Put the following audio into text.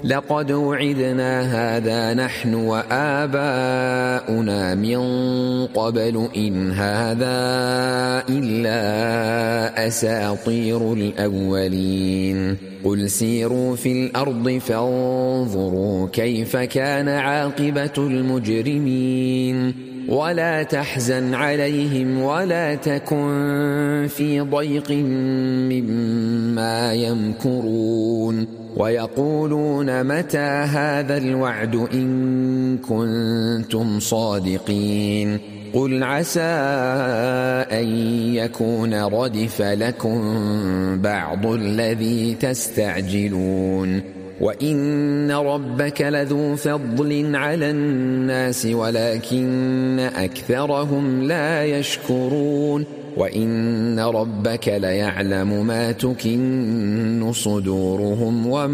لقد وعدنا هذا نحن وآباؤنا من قبل إن هذا إلا أساطير الأولين قل سيروا في الأرض فانظروا كيف كان عاقبة المجرمين ولا تحزن عليهم ولا تكن في ضيق مما يمكرون ويقولون متى هذا الوعد إن كنتم صادقين قل عسى أن يكون ردف لكم بعض الذي تستعجلون وإن ربك لذو فضل على الناس ولكن أكثرهم لا يشكرون وإن ربك ليعلم ما تكن صدورهم وما